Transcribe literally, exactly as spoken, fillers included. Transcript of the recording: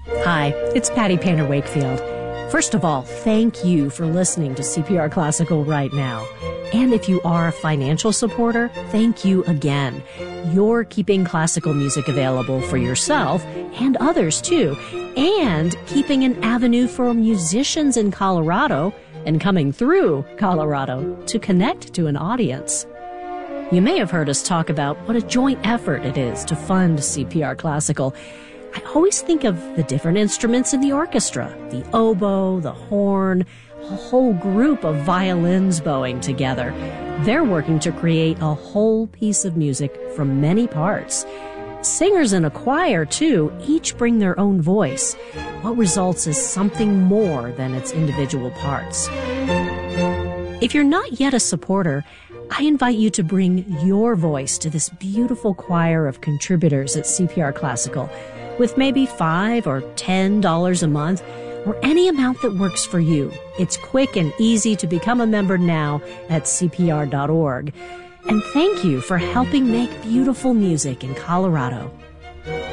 Hi, it's Patty Painter Wakefield. First of all, thank you for listening to C P R Classical right now. And if you are a financial supporter, thank you again. You're keeping classical music available for yourself and others too, and keeping an avenue for musicians in Colorado and coming through Colorado to connect to an audience. You may have heard us talk about what a joint effort it is to fund C P R Classical. I always think of the different instruments in the orchestra, the oboe, the horn, a whole group of violins bowing together. They're working to create a whole piece of music from many parts. Singers in a choir, too, each bring their own voice. What results is something more than its individual parts. If you're not yet a supporter, I invite you to bring your voice to this beautiful choir of contributors at C P R Classical with maybe five or ten dollars a month, or any amount that works for you. It's quick and easy to become a member now at C P R dot org. And thank you for helping make beautiful music in Colorado.